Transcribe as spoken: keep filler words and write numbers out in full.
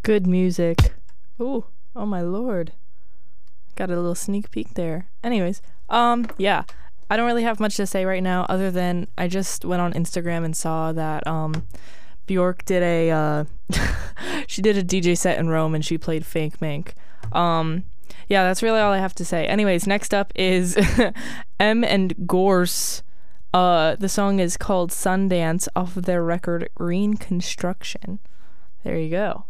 Good music. Ooh, oh my lord. Got a little sneak peek there. Anyways, um, yeah. I don't really have much to say right now other than I just went on Instagram and saw that um Bjork did a uh she did a D J set in Rome and she played Fake Mink. Um yeah, that's really all I have to say. Anyways, next up is M and Gorse. Uh the song is called Sundance off of their record Green Construction. There you go.